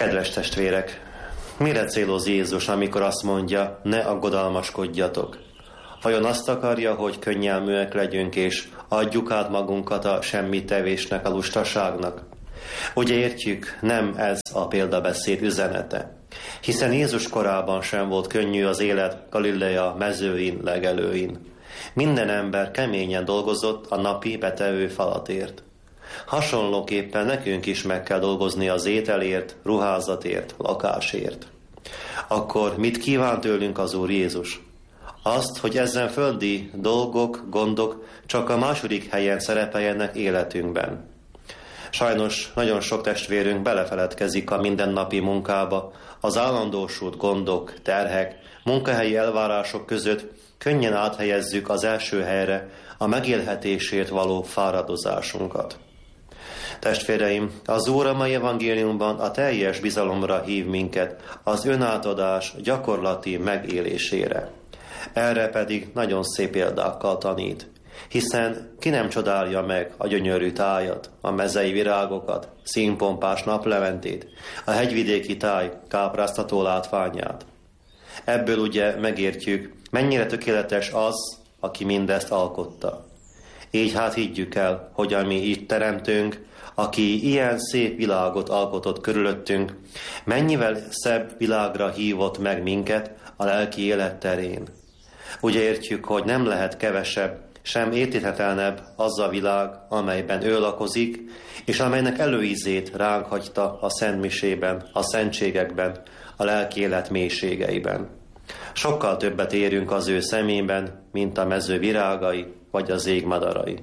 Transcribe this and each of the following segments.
Kedves testvérek, mire céloz Jézus, amikor azt mondja, ne aggodalmaskodjatok? Vajon azt akarja, hogy könnyelműek legyünk, és adjuk át magunkat a semmi tevésnek, a lustaságnak? Ugye értjük, nem ez a példabeszéd üzenete. Hiszen Jézus korában sem volt könnyű az élet Galilea mezőin, legelőin. Minden ember keményen dolgozott a napi betevő falatért. Hasonlóképpen nekünk is meg kell dolgozni az ételért, ruházatért, lakásért. Akkor mit kíván tőlünk az Úr Jézus? Azt, hogy ezen földi dolgok, gondok csak a második helyen szerepeljenek életünkben. Sajnos nagyon sok testvérünk belefeledkezik a mindennapi munkába, az állandósult gondok, terhek, munkahelyi elvárások között könnyen áthelyezzük az első helyre a megélhetésért való fáradozásunkat. Testvéreim, az Úr a mai evangéliumban a teljes bizalomra hív minket az önátadás gyakorlati megélésére. Erre pedig nagyon szép példákkal tanít, hiszen ki nem csodálja meg a gyönyörű tájat, a mezei virágokat, színpompás napleventét, a hegyvidéki táj kápráztató látványát. Ebből ugye megértjük, mennyire tökéletes az, aki mindezt alkotta. Így hát higgyük el, hogy ami itt teremtünk, aki ilyen szép világot alkotott körülöttünk, mennyivel szebb világra hívott meg minket a lelki élet terén. Ugye értjük, hogy nem lehet kevesebb, sem érthetetlenebb az a világ, amelyben ő lakozik, és amelynek előízét ránk hagyta a szentmisében, a szentségekben, a lelki élet mélységeiben. Sokkal többet érünk az ő szemében, mint a mező virágai, vagy az ég madarai.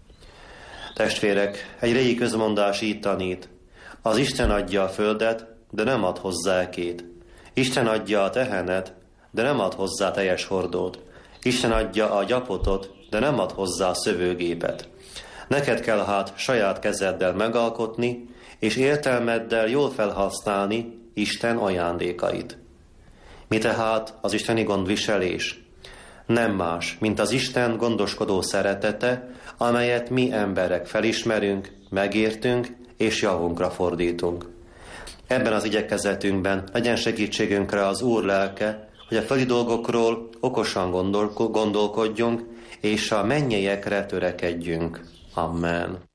Testvérek, egy régi közmondás így tanít: az Isten adja a földet, de nem ad hozzá ekét. Isten adja a tehenet, de nem ad hozzá teljes hordót. Isten adja a gyapotot, de nem ad hozzá szövőgépet. Neked kell hát saját kezeddel megalkotni, és értelmeddel jól felhasználni Isten ajándékait. Mi tehát az isteni gondviselés? Nem más, mint az Isten gondoskodó szeretete, amelyet mi emberek felismerünk, megértünk és javunkra fordítunk. Ebben az igyekezetünkben legyen segítségünkre az Úr lelke, hogy a földi dolgokról okosan gondolkodjunk, és a mennyeiekre törekedjünk. Amen.